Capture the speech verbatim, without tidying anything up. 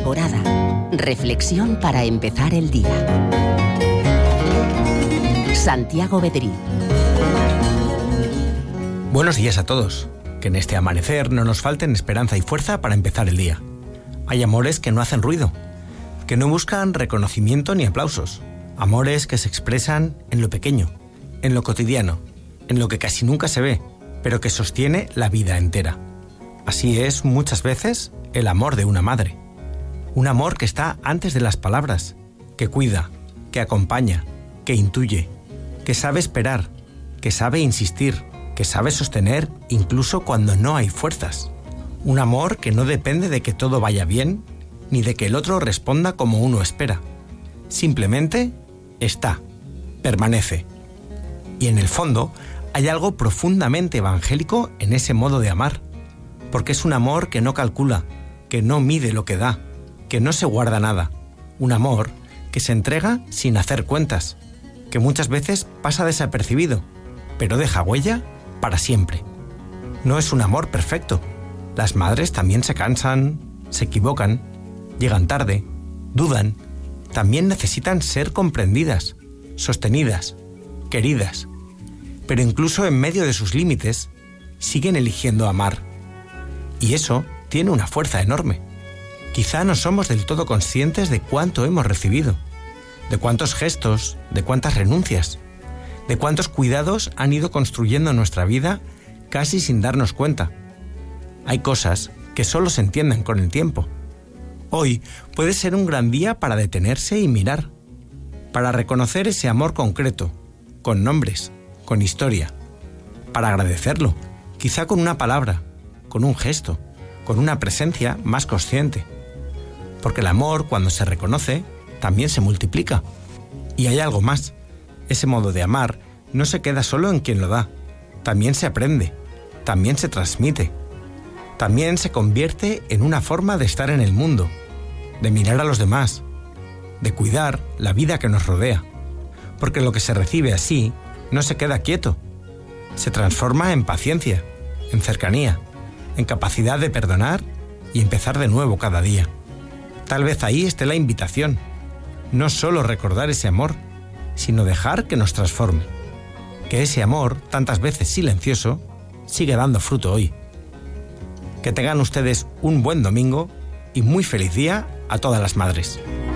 temporada. Reflexión para empezar el día. Santiago Bedrí. Buenos días a todos. Que en este amanecer no nos falten esperanza y fuerza para empezar el día. Hay amores que no hacen ruido, que no buscan reconocimiento ni aplausos. Amores que se expresan en lo pequeño, en lo cotidiano, en lo que casi nunca se ve, pero que sostiene la vida entera. Así es muchas veces el amor de una madre. Un amor que está antes de las palabras, que cuida, que acompaña, que intuye, que sabe esperar, que sabe insistir, que sabe sostener incluso cuando no hay fuerzas. Un amor que no depende de que todo vaya bien, ni de que el otro responda como uno espera. Simplemente está, permanece. Y en el fondo hay algo profundamente evangélico en ese modo de amar, porque es un amor que no calcula, que no mide lo que da, que no se guarda nada. Un amor que se entrega sin hacer cuentas, que muchas veces pasa desapercibido, pero deja huella para siempre. No es un amor perfecto. Las madres también se cansan, se equivocan, llegan tarde, dudan. También necesitan ser comprendidas, sostenidas, queridas. Pero incluso en medio de sus límites, siguen eligiendo amar. Y eso tiene una fuerza enorme. Quizá no somos del todo conscientes de cuánto hemos recibido, de cuántos gestos, de cuántas renuncias, de cuántos cuidados han ido construyendo nuestra vida casi sin darnos cuenta. Hay cosas que solo se entienden con el tiempo. Hoy puede ser un gran día para detenerse y mirar, para reconocer ese amor concreto, con nombres, con historia, para agradecerlo, quizá con una palabra, con un gesto, con una presencia más consciente. Porque el amor, cuando se reconoce, también se multiplica. Y hay algo más. Ese modo de amar no se queda solo en quien lo da. También se aprende, también se transmite. También se convierte en una forma de estar en el mundo, de mirar a los demás, de cuidar la vida que nos rodea. Porque lo que se recibe así no se queda quieto. Se transforma en paciencia, en cercanía, en capacidad de perdonar y empezar de nuevo cada día. Tal vez ahí esté la invitación. No solo recordar ese amor, sino dejar que nos transforme. Que ese amor, tantas veces silencioso, sigue dando fruto hoy. Que tengan ustedes un buen domingo y muy feliz día a todas las madres.